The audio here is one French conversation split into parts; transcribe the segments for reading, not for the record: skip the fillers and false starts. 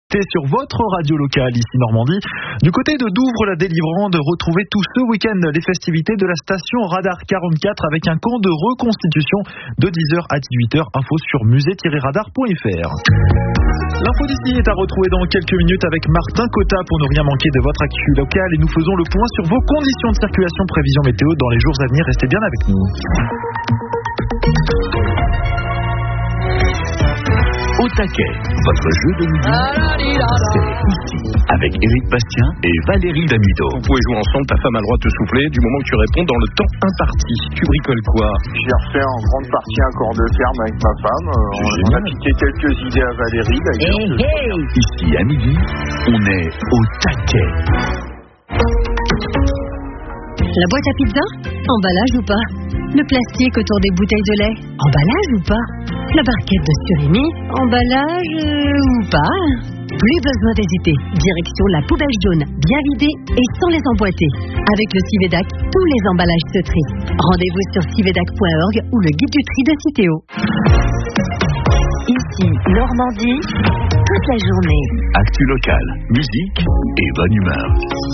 Sur votre radio locale ici Normandie. Du côté de Douvres, la délivrante, retrouvez tout ce week-end les festivités de la station Radar 44 avec un camp de reconstitution de 10h à 18h. Info sur musée-radar.fr. L'info d'ici est à retrouver dans quelques minutes avec Martin Cotta pour ne rien manquer de votre actu locale et nous faisons le point sur vos conditions de circulation, prévision météo dans les jours à venir. Restez bien avec nous. Au taquet, votre jeu de midi, c'est ici, avec Éric Bastien et Valérie Damido. Vous pouvez jouer ensemble, ta femme a le droit de te souffler du moment que tu réponds dans le temps imparti. Tu bricoles quoi? J'ai refait en grande partie un corps de ferme avec ma femme. On a piqué quelques idées à Valérie d'ailleurs. Ici, à midi, on est au taquet. La boîte à pizza? Emballage ou pas? Le plastique autour des bouteilles de lait? Emballage ou pas? La barquette de surimi? Emballage ou pas? Plus besoin d'hésiter. Direction la poubelle jaune, bien vidée et sans les emboîter. Avec le Civedac, tous les emballages se trient. Rendez-vous sur civedac.org ou le guide du tri de Citeo. Ici, Normandie, toute la journée. Actu locale, musique et bonne humeur.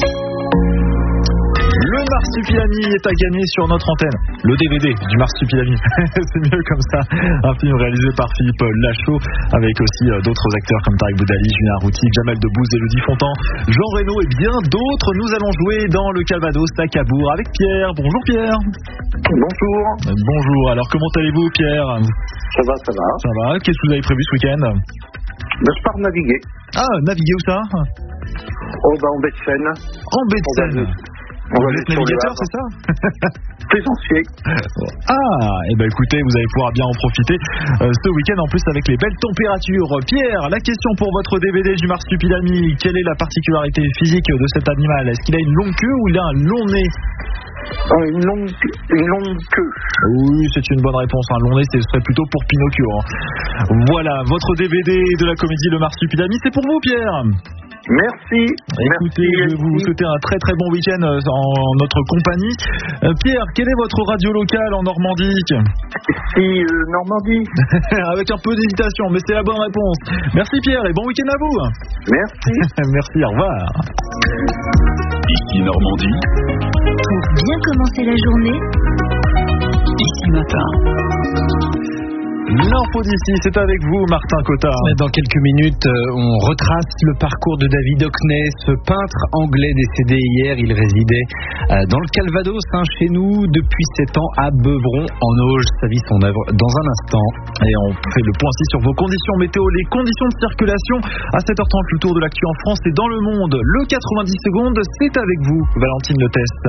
Le Marsupilami est à gagner sur notre antenne. Le DVD du Marsupilami, c'est mieux comme ça. Un film réalisé par Philippe Lachaud avec aussi d'autres acteurs comme Tarek Boudali, Julien Routy, Jamel Debbouze, Élodie Fontan, Jean Reno et bien d'autres. Nous allons jouer dans le Calvados à Cabourg avec Pierre. Bonjour Pierre. Bonjour. Bonjour, alors comment allez-vous Pierre? Ça va. Ça va, qu'est-ce que vous avez prévu ce week-end? Je pars naviguer. Ah, naviguer où ça? En baie de Seine. En baie de Seine. Vous êtes navigateur, c'est ça? Plaisancier. Ah, et ben écoutez, vous allez pouvoir bien en profiter ce week-end en plus avec les belles températures. Pierre, la question pour votre DVD du Marsupilami, quelle est la particularité physique de cet animal? Est-ce qu'il a une longue queue ou il a un long nez? Une longue queue. Oui, c'est une bonne réponse. Un long nez, ce serait plutôt pour Pinocchio. Voilà, votre DVD de la comédie Le Marsupilami, c'est pour vous Pierre. Merci. Écoutez, je vais vous souhaiter un très très bon week-end en notre compagnie. Pierre, quelle est votre radio locale en Normandie? Ici, Normandie. Avec un peu d'hésitation, mais c'est la bonne réponse. Merci Pierre et bon week-end à vous. Merci. Merci, au revoir. Ici Normandie. Pour bien commencer la journée, Ici matin. L'info d'ici, c'est avec vous, Martin Cotta. Dans quelques minutes, on retrace le parcours de David Hockney, ce peintre anglais décédé hier. Il résidait dans le Calvados, chez nous, depuis 7 ans à Beuvron, en Auge. Sa vie, son œuvre, dans un instant. Et on fait le point aussi sur vos conditions météo, les conditions de circulation. À 7h30, le tour de l'actu en France et dans le monde. Le 90 secondes, c'est avec vous, Valentine Le Test.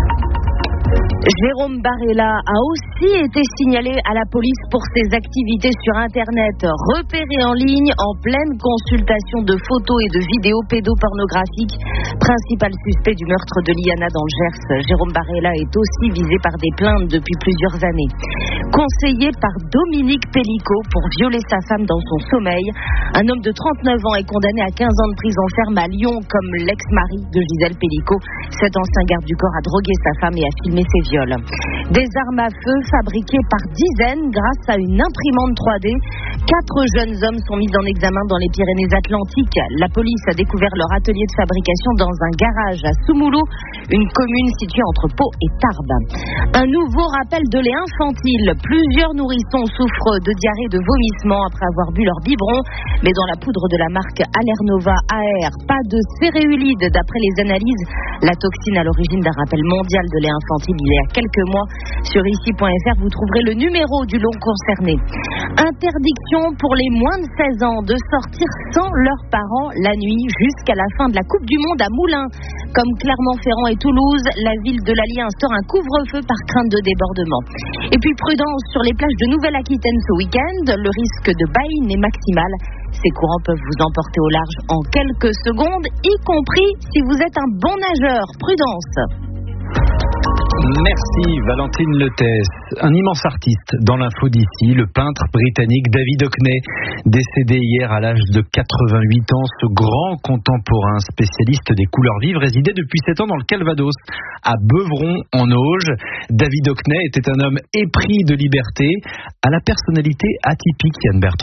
Jérôme Barella a aussi été signalé à la police pour ses activités sur Internet, repéré en ligne en pleine consultation de photos et de vidéos pédopornographiques. Principal suspect du meurtre de Liana dans le Gers, Jérôme Barella est aussi visé par des plaintes depuis plusieurs années. Conseillé par Dominique Pellicot pour violer sa femme dans son sommeil, un homme de 39 ans est condamné à 15 ans de prison ferme à Lyon comme l'ex-mari de Gisèle Pellicot. Cet ancien garde du corps a drogué sa femme et a filmé ses viols. Des armes à feu fabriquées par dizaines grâce à une imprimante 3D. 4 jeunes hommes sont mis en examen dans les Pyrénées-Atlantiques. La police a découvert leur atelier de fabrication dans un garage à Soumoulou, une commune située entre Pau et Tarbes. Un nouveau rappel de lait infantile. Plusieurs nourrissons souffrent de diarrhée, de vomissement après avoir bu leur biberon. Mais dans la poudre de la marque Allernova AR, pas de céréulide d'après les analyses. La toxine à l'origine d'un rappel mondial de lait infantile il y a quelques mois. Sur ici.fr, vous trouverez le numéro du lot concerné. Interdiction pour les moins de 16 ans de sortir sans leurs parents la nuit jusqu'à la fin de la Coupe du Monde à Moulins. Comme Clermont-Ferrand et Toulouse, la ville de l'Allier instaure un couvre-feu par crainte de débordement. Et puis prudence sur les plages de Nouvelle-Aquitaine ce week-end. Le risque de baïne est maximal. Ces courants peuvent vous emporter au large en quelques secondes, y compris si vous êtes un bon nageur. Prudence. Merci Valentine Le Test. Un immense artiste dans l'info d'ici, le peintre britannique David Hockney, décédé hier à l'âge de 88 ans. Ce grand contemporain spécialiste des couleurs vives résidait depuis 7 ans dans le Calvados, à Beuvron en Auge. David Hockney était un homme épris de liberté, à la personnalité atypique, Yann Bertrand.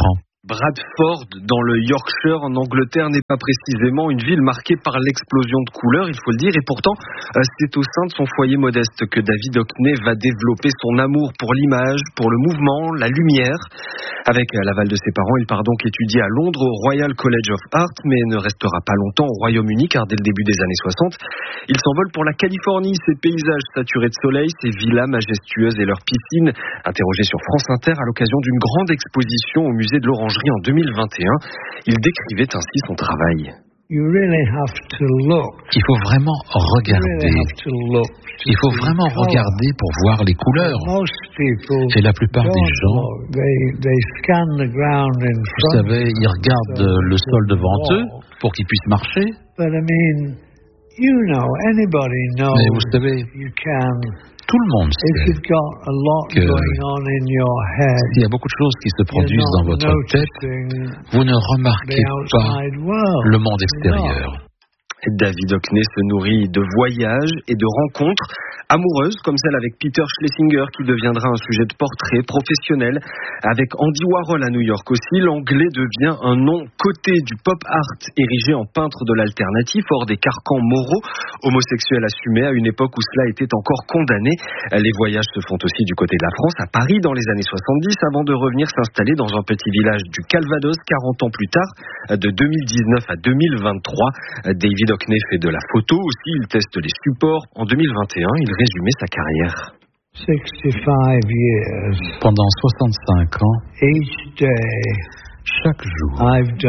Bradford, dans le Yorkshire, en Angleterre, n'est pas précisément une ville marquée par l'explosion de couleurs, il faut le dire. Et pourtant, c'est au sein de son foyer modeste que David Hockney va développer son amour pour l'image, pour le mouvement, la lumière. Avec l'aval de ses parents, il part donc étudier à Londres au Royal College of Art, mais ne restera pas longtemps au Royaume-Uni, car dès le début des années 60, il s'envole pour la Californie, ses paysages saturés de soleil, ses villas majestueuses et leurs piscines. Interrogé sur France Inter à l'occasion d'une grande exposition au musée de l'Orangerie en 2021, il décrivait ainsi son travail. Il faut vraiment regarder. Il faut vraiment regarder pour voir les couleurs. Et la plupart des gens, vous savez, ils regardent le sol devant eux pour qu'ils puissent marcher. Mais vous savez, tout le monde sait qu'il y a beaucoup de choses qui se produisent dans votre tête. Vous ne remarquez pas le monde extérieur. David Hockney se nourrit de voyages et de rencontres amoureuses, comme celle avec Peter Schlesinger, qui deviendra un sujet de portrait professionnel. Avec Andy Warhol à New York aussi, l'anglais devient un nom coté du pop art, érigé en peintre de l'alternative, hors des carcans moraux, homosexuel assumé à une époque où cela était encore condamné. Les voyages se font aussi du côté de la France, à Paris dans les années 70, avant de revenir s'installer dans un petit village du Calvados 40 ans plus tard, de 2019 à 2023. David Hockney fait de la photo aussi, il teste les supports. En 2021, il résumait sa carrière. 65 years. Pendant 65 ans, chaque jour,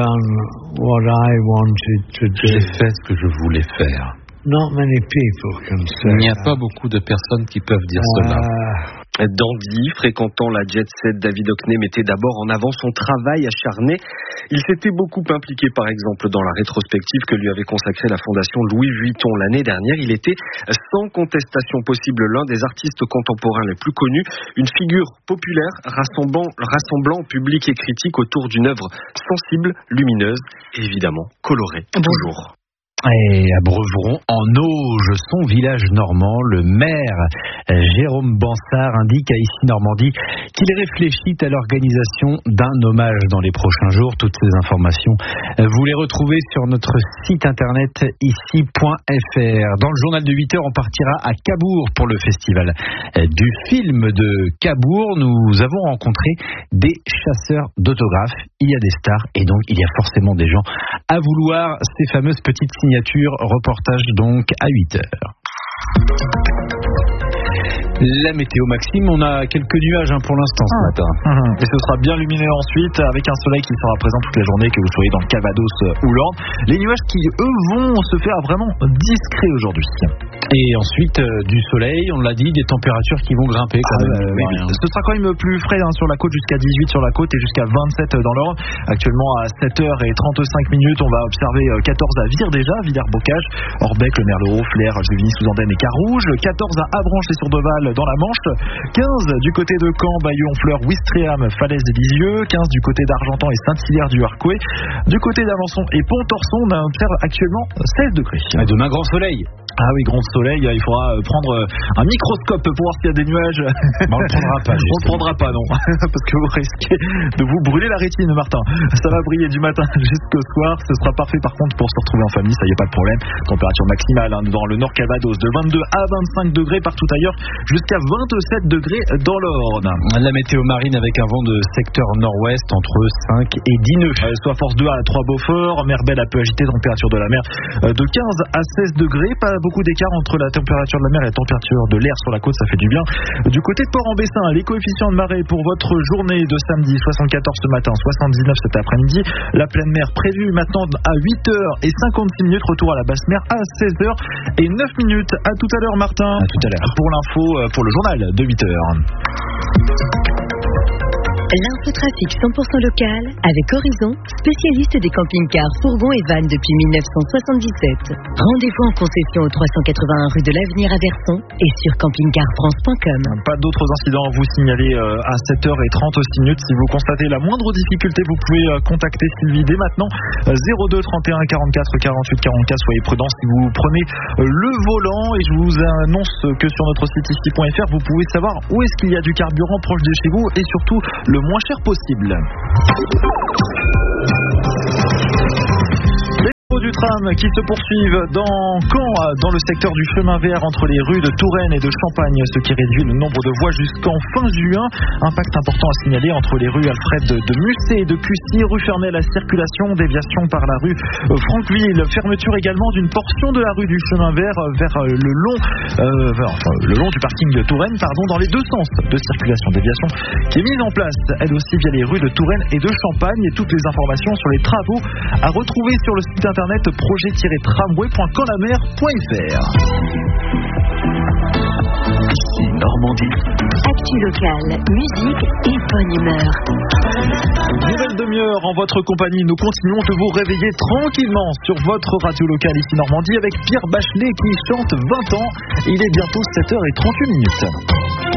j'ai fait ce que je voulais faire. Il n'y a pas beaucoup de personnes qui peuvent dire cela. Dandy, fréquentant la jet set, David Hockney mettait d'abord en avant son travail acharné. Il s'était beaucoup impliqué, par exemple, dans la rétrospective que lui avait consacrée la fondation Louis Vuitton l'année dernière. Il était, sans contestation possible, l'un des artistes contemporains les plus connus, une figure populaire rassemblant public et critique autour d'une œuvre sensible, lumineuse et évidemment colorée. Toujours. Et à Breuvron, en Auge, son village normand, le maire Jérôme Bansard indique à Ici Normandie qu'il réfléchit à l'organisation d'un hommage dans les prochains jours. Toutes ces informations, vous les retrouvez sur notre site internet ici.fr. Dans le journal de 8h, on partira à Cabourg pour le festival du film de Cabourg. Nous avons rencontré des chasseurs d'autographes. Il y a des stars et donc il y a forcément des gens à vouloir ces fameuses petites signatures. Reportage donc à 8h. La météo, Maxime, on a quelques nuages pour l'instant ce matin. Et ce sera bien lumineux ensuite, avec un soleil qui sera présent toute la journée, que vous soyez dans le Calvados ou l'Orne. Les nuages qui, eux, vont se faire vraiment discrets aujourd'hui. Et ensuite, du soleil, on l'a dit, des températures qui vont grimper quand même. Oui. Ce sera quand même plus frais sur la côte, jusqu'à 18 sur la côte et jusqu'à 27 dans l'Orne. Actuellement, à 7h35, on va observer 14 à Vire déjà, Villers-Bocage, Orbec, le Merleau, Flers, Juvigny-sous-Andenne et Carouge, 14 à Avranches-et-sur-Deval dans la Manche, 15 du côté de Caen, Bayeux, Honfleur, Ouistreham, Falaise et Lisieux, 15 du côté d'Argentan et Saint-Hilaire-du-Harcouët, du côté d'Alençon et Pont-Orson, on observe actuellement 16 degrés. Et demain, grand soleil. Ah oui, grand soleil, il faudra prendre un microscope pour voir s'il y a des nuages. On le prendra pas. On le prendra pas, non. Parce que vous risquez de vous brûler la rétine, Martin. Ça va briller du matin jusqu'au soir. Ce sera parfait par contre pour se retrouver en famille, ça y est, pas de problème. Température maximale dans le Nord Calvados de 22 à 25 degrés partout ailleurs, jusqu'à 27 degrés dans l'Orne. La météo marine avec un vent de secteur nord-ouest entre 5 et 10 nœuds. Soit force 2 à 3 Beaufort, mer belle un peu agitée, température de la mer de 15 à 16 degrés. Pas beaucoup d'écart entre la température de la mer et la température de l'air sur la côte, ça fait du bien. Du côté de Port-en-Bessin, les coefficients de marée pour votre journée de samedi, 74 ce matin, 79 cet après-midi. La pleine mer prévue maintenant à 8h56, retour à la basse mer à 16h et 9 minutes. À tout à l'heure, Martin. À tout à l'heure. Pour l'info, pour le journal de 8h. L'infotrafic 100% local avec Horizon, spécialiste des camping-cars, fourgons et vannes depuis 1977. Rendez-vous en concession au 381 rue de l'Avenir à Verson et sur campingcarfrance.com. Pas d'autres incidents à vous signaler à 7h36. Si vous constatez la moindre difficulté, vous pouvez contacter Sylvie dès maintenant. 02 31 44 48 44. Soyez prudents si vous prenez le volant. Et je vous annonce que sur notre site ici.fr, vous pouvez savoir où est-ce qu'il y a du carburant proche de chez vous et surtout le moins cher possible. trams qui se poursuivent dans Caen, dans le secteur du chemin vert entre les rues de Touraine et de Champagne, ce qui réduit le nombre de voies jusqu'en fin juin. Impact important à signaler entre les rues Alfred de Musset et de Cussy, rue Ferney, la circulation, déviation par la rue Franqueville, fermeture également d'une portion de la rue du chemin vert vers le long du parking de Touraine, dans les deux sens de circulation, déviation qui est mise en place, elle aussi via les rues de Touraine et de Champagne. Et toutes les informations sur les travaux à retrouver sur le site internet projet-tramway.canlamer.fr. Ici Normandie. Actu locale, musique et bonne humeur. Nouvelle demi-heure en votre compagnie. Nous continuons de vous réveiller tranquillement sur votre radio locale ici Normandie avec Pierre Bachelet qui chante 20 ans. Il est bientôt 7h38.